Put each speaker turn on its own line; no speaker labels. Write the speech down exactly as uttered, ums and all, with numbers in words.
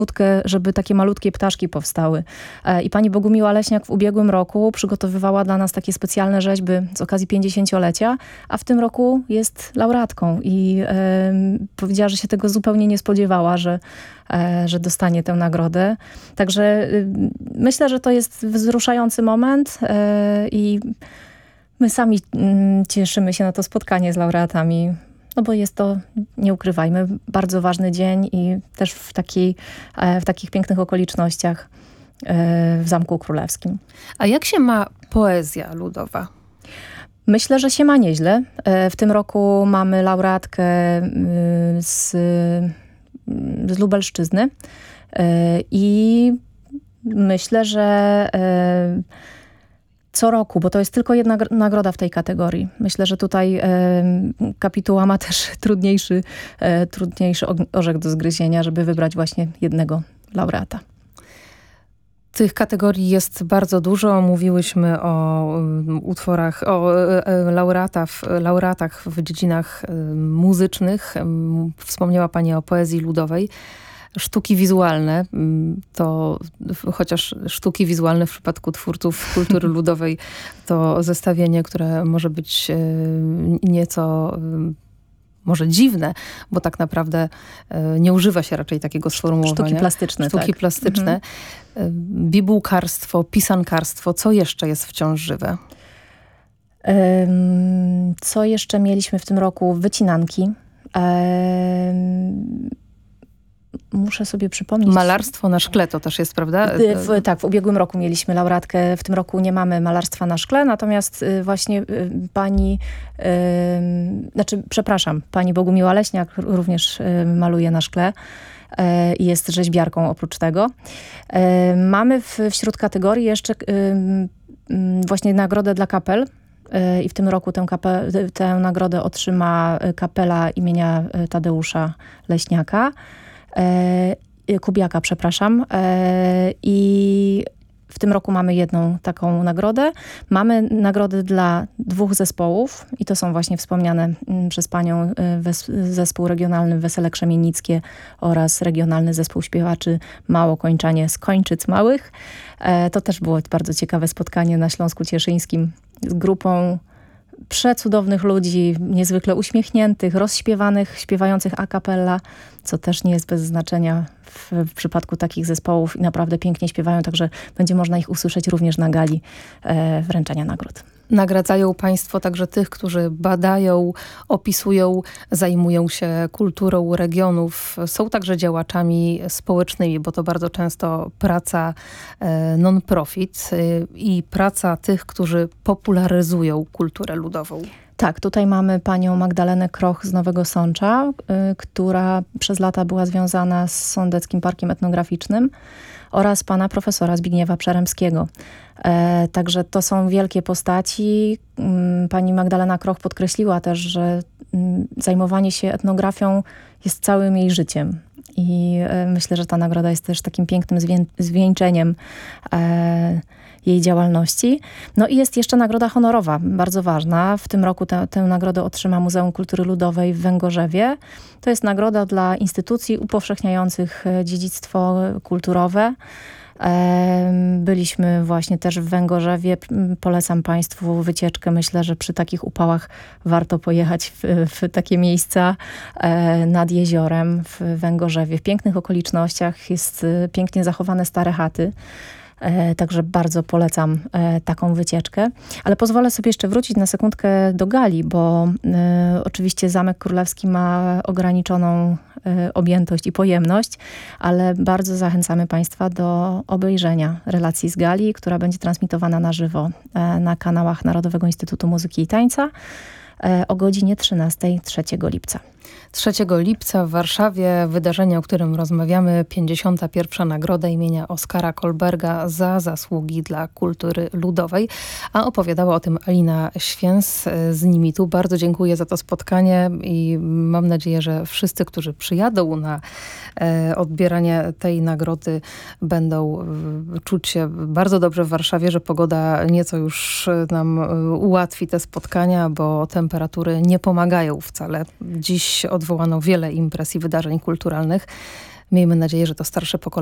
żeby takie malutkie ptaszki powstały. I pani Bogumiła Leśniak w ubiegłym roku przygotowywała dla nas takie specjalne rzeźby z okazji pięćdziesięciolecia, a w tym roku jest laureatką i e, powiedziała, że się tego zupełnie nie spodziewała, że, e, że dostanie tę nagrodę. Także e, myślę, że to jest wzruszający moment e, i my sami m, cieszymy się na to spotkanie z laureatami. No bo jest to, nie ukrywajmy, bardzo ważny dzień i też w, takiej, w takich pięknych okolicznościach w Zamku Królewskim.
A jak się ma poezja ludowa?
Myślę, że się ma nieźle. W tym roku mamy laureatkę z, z Lubelszczyzny i myślę, że co roku, bo to jest tylko jedna nagroda w tej kategorii. Myślę, że tutaj e, kapituła ma też trudniejszy, e, trudniejszy orzech do zgryzienia, żeby wybrać właśnie jednego laureata.
Tych kategorii jest bardzo dużo. Mówiłyśmy o um, utworach, o e, laureatach, laureatach w dziedzinach e, muzycznych. Wspomniała pani o poezji ludowej. Sztuki wizualne, to chociaż sztuki wizualne w przypadku twórców kultury ludowej to zestawienie, które może być nieco może dziwne, bo tak naprawdę nie używa się raczej takiego sformułowania.
Sztuki plastyczne.
Sztuki
tak.
plastyczne. Mhm. Bibułkarstwo, pisankarstwo, co jeszcze jest wciąż żywe?
Co jeszcze mieliśmy w tym roku? Wycinanki. Muszę sobie przypomnieć.
Malarstwo na szkle to też jest, prawda?
W, tak, w ubiegłym roku mieliśmy laureatkę. W tym roku nie mamy malarstwa na szkle, natomiast y, właśnie y, pani, y, znaczy, przepraszam, pani Bogumiła Leśniak również y, maluje na szkle i y, jest rzeźbiarką oprócz tego. Y, mamy w, wśród kategorii jeszcze y, y, właśnie nagrodę dla kapel. I w tym roku tę, kapel, tę nagrodę otrzyma kapela imienia Tadeusza Leśniaka. E, Kubiaka, przepraszam. E, I w tym roku mamy jedną taką nagrodę. Mamy nagrody dla dwóch zespołów i to są właśnie wspomniane m, przez panią wes, zespół regionalny Wesele Krzemienickie oraz regionalny zespół śpiewaczy Małokończanie z Kończyc Małych. E, to też było bardzo ciekawe spotkanie na Śląsku Cieszyńskim z grupą przecudownych ludzi, niezwykle uśmiechniętych, rozśpiewanych, śpiewających a cappella, co też nie jest bez znaczenia w, w przypadku takich zespołów i naprawdę pięknie śpiewają, także będzie można ich usłyszeć również na gali e, wręczania nagród.
Nagradzają państwo także tych, którzy badają, opisują, zajmują się kulturą regionów. Są także działaczami społecznymi, bo to bardzo często praca e, non-profit e, i praca tych, którzy popularyzują kulturę ludową.
Tak, tutaj mamy panią Magdalenę Kroch z Nowego Sącza, y, która przez lata była związana z Sądeckim Parkiem Etnograficznym oraz pana profesora Zbigniewa Przeremskiego. E, także to są wielkie postaci. Mm, pani Magdalena Kroch podkreśliła też, że mm, zajmowanie się etnografią jest całym jej życiem. I e, myślę, że ta nagroda jest też takim pięknym zwię- zwieńczeniem e, jej działalności. No i jest jeszcze nagroda honorowa, bardzo ważna. W tym roku te, tę nagrodę otrzyma Muzeum Kultury Ludowej w Węgorzewie. To jest nagroda dla instytucji upowszechniających dziedzictwo kulturowe. Byliśmy właśnie też w Węgorzewie. Polecam państwu wycieczkę. Myślę, że przy takich upałach warto pojechać w, w takie miejsca nad jeziorem w Węgorzewie. W pięknych okolicznościach, jest pięknie zachowane stare chaty. E, także bardzo polecam e, taką wycieczkę. Ale pozwolę sobie jeszcze wrócić na sekundkę do gali, bo e, oczywiście Zamek Królewski ma ograniczoną e, objętość i pojemność, ale bardzo zachęcamy państwa do obejrzenia relacji z gali, która będzie transmitowana na żywo e, na kanałach Narodowego Instytutu Muzyki i Tańca e, o godzinie trzynastej trzeciego lipca.
trzeciego lipca w Warszawie wydarzenie, o którym rozmawiamy, pięćdziesiąta pierwsza nagroda imienia Oskara Kolberga za zasługi dla kultury ludowej. A opowiadała o tym Alina Święs z Nimitu. Bardzo dziękuję za to spotkanie i mam nadzieję, że wszyscy, którzy przyjadą na e, odbieranie tej nagrody, będą e, czuć się bardzo dobrze w Warszawie, że pogoda nieco już nam e, ułatwi te spotkania, bo temperatury nie pomagają wcale. Dziś odwołano wiele imprez i wydarzeń kulturalnych. Miejmy nadzieję, że to starsze pokolenie